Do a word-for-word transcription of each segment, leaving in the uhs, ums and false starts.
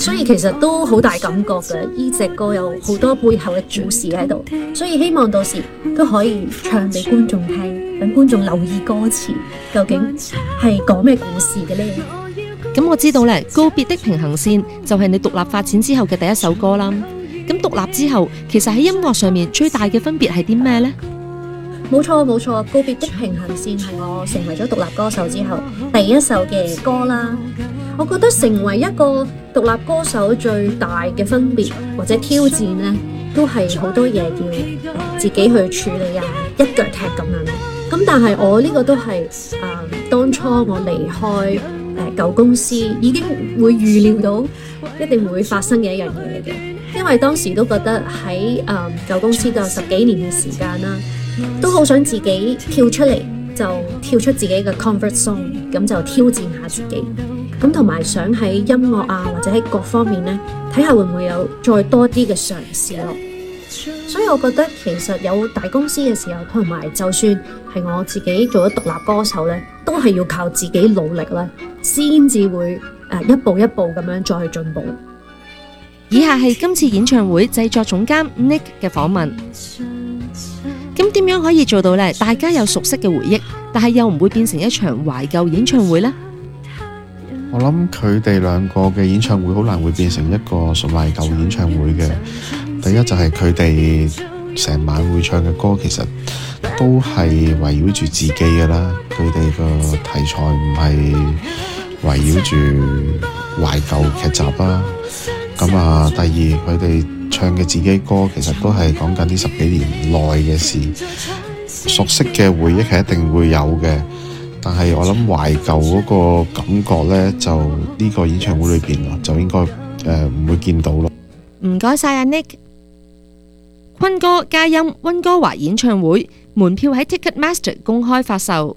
所以其實都好大感覺嘅。呢隻歌有好多背後嘅故事喺度，所以希望到時都可以唱俾觀眾聽，等觀眾留意歌詞，究竟係講咩故事嘅呢？ 咁我知道咧，告別的平行線就係你獨立發展之後嘅第一首歌啦。咁獨立之後，其實喺音樂上面最大嘅分別係啲咩呢？ 冇錯冇錯，告別的平行線係我成為咗獨立歌手之後第一首嘅歌啦。我覺得成為一個獨立歌手最大嘅分別或者挑戰呢，都係好多嘢要自己去處理啊，一腳踢咁樣。咁但係我呢個都係誒、呃、當初我離開誒、呃、舊公司已經會預料到一定會發生嘅一樣嘢嚟嘅，因為當時都覺得喺誒、呃、舊公司都有十幾年嘅時間啦。都好想自己跳出嚟，就跳出自己嘅 comfort zone， 咁就挑戰下自己。咁同埋想喺音樂啊，或者喺各方面呢，睇下會唔會有再多啲嘅嘗試咯。所以我覺得其實有大公司嘅時候，同埋就算係我自己做咗獨立歌手呢，都係要靠自己努力啦，先至會誒一步一步咁樣再去進步。 以下係今次演唱會製作總監 Nick 嘅訪問。咁點樣可以做到呢？大家有熟悉嘅回憶，但係又唔會變成一場懷舊演唱會呢？ 我諗佢哋兩個嘅演唱會好難會變成一個純懷舊演唱會嘅。第一就係佢哋成晚會唱嘅歌，其實都係圍繞住自己嘅啦。佢哋個題材唔係圍繞住懷舊劇集啦。咁啊，第二佢哋唱嘅自己歌其實都係講緊呢十幾年內嘅事，熟悉嘅回憶係一定會有嘅，但係我諗懷舊嗰個感覺呢，就呢個演唱會裏邊就應該誒唔會見到咯。 唔該晒阿 Nick。坤哥嘉音溫哥華演唱會門票喺 Ticketmaster 公開發售。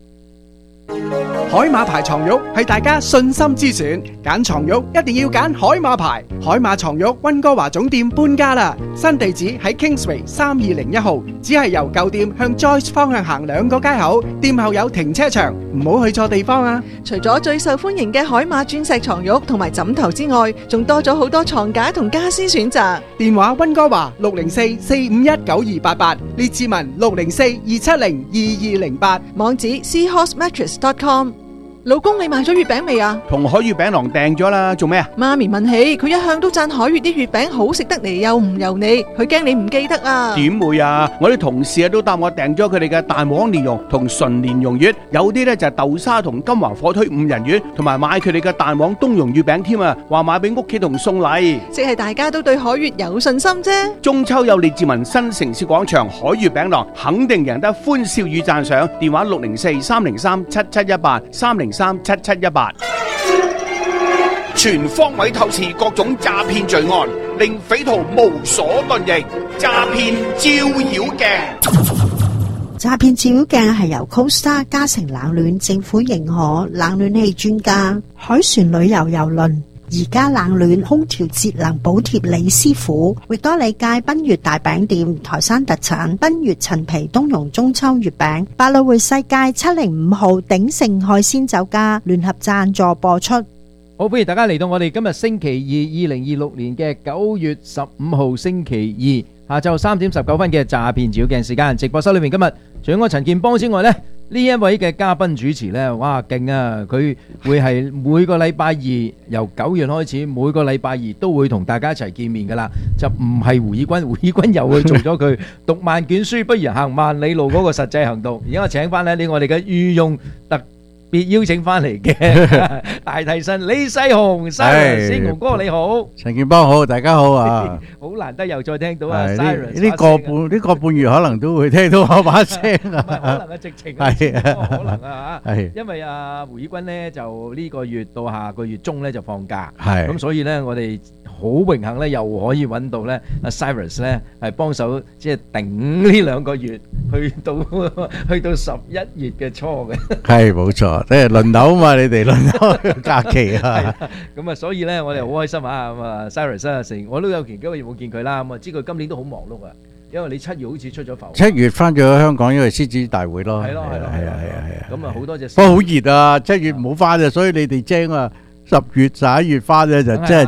海馬牌床褥係大家信心之選，揀床褥一定要揀海馬牌。海馬床褥溫哥華總店搬家啦，新地址喺 Kingsway 三二零一號，只係由舊店向 Joyce 方向行兩個街口，店後有停車場，唔好去錯地方啊！ 除咗最受歡迎嘅海馬鑽石床褥同埋枕頭之外，仲多咗好多床架同家私選擇。 電話溫哥華六零四四五一九二八八，列治文六零四二七零二二零八， 網址 seahorse mattress dot com。老公，你買咗月餅未啊？ 同海月餅郎訂咗啦，做咩啊？ 媽咪問起，佢一向都讚海月啲月餅好食得嚟，又唔油膩，佢驚你唔記得啊？ 點會啊？我啲同事啊都答我訂咗佢哋嘅蛋黃蓮蓉同純蓮蓉月，有啲咧就係豆沙同金華火腿五仁月，同埋買佢哋嘅蛋黃冬蓉月餅添啊！話買俾屋企同送禮， 即係大家都對海月有信心啫。 中秋有列治文新城市廣場海月餅郎，肯定贏得歡笑與讚賞。電話六零四三零三七七一八三零三七七一八，全方位透視各種詐騙罪案，令匪徒無所遁形。詐騙照妖鏡， 詐騙照妖鏡係由 Costa 嘉誠冷暖政府認可冷暖氣專家海船旅遊郵輪而家冷暖空調節能補貼李師傅，域多利街賓悅大餅店台山特產賓悅陳皮冬蓉中秋月餅，百老匯世界七零五號鼎盛海鮮酒家聯合贊助播出。 好，歡迎大家嚟到我哋今日星期二，二零二六年嘅九月十五號星期二下晝三點十九分嘅詐騙照妖鏡時間。直播室裏面今日除咗我陳健邦之外呢，呢一位嘅嘉賓主持呢，哇勁啊！佢會係每個禮拜二由九月開始，每個禮拜二都會同大家一齊見面噶啦，就唔係胡以軍，胡以軍又去做咗佢讀萬卷書不如行萬里路嗰個實際行動。而家我請翻呢呢我哋嘅御用特別邀請翻嚟嘅大提神李世雄 Cyrus， 星雄哥你好， 陳健邦好，大家好啊！ 好難得又再聽到啊 Cyrus 呢個半呢個半月可能都會聽到我把聲啊， 唔係可能啊，直情係啊，可能啊嚇，係因為啊胡以軍咧就呢個月到下個月中咧就放假，係咁所以咧我哋好榮幸咧又可以揾到咧阿 Cyrus 咧係幫手即係頂呢兩個月去到去到十一月嘅初嘅，係冇錯。即係輪流嘛，你哋輪流假期啊，咁啊，所以咧我哋好開心啊！咁啊，Cyrus 啊，成我都有幾個月冇見佢啦，咁啊，知佢今年都好忙碌啊，因為你七月好似出咗埠，七月翻咗香港，因為獅子大會咯，係咯係咯係啊係啊係啊，咁啊好多隻，不過好熱啊，七月唔好翻啊，所以你哋精啊，十月十一月翻咧就真係